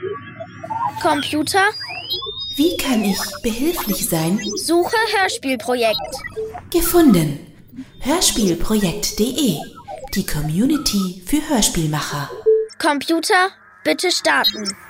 Computer, Wie kann ich behilflich sein? suche Hörspielprojekt. Gefunden. Hörspielprojekt.de, die Community für Hörspielmacher. Computer, bitte starten.